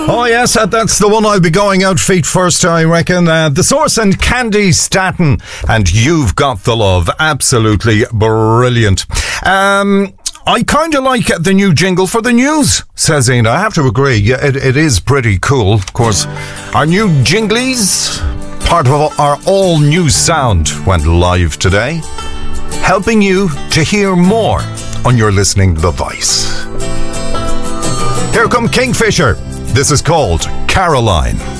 Oh yes, that's the one I'll be going out feet first, I reckon. The Source and Candy Staton, and You've Got the Love. Absolutely brilliant. I kind of like the new jingle for the news, says Ina. I have to agree, it is pretty cool. Of course, our new jinglies, part of our all-new sound, went live today, helping you to hear more on your listening device. Here come Kingfisher. This is called Caroline.